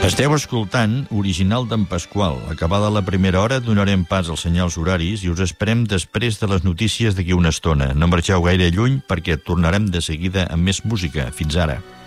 Esteu escoltant Original d'en Pasqual. Acabada la primera hora, donarem pas als senyals horaris i us esperem després de les notícies d'aquí una estona. No marxeu gaire lluny perquè tornarem de seguida amb més música. Fins ara.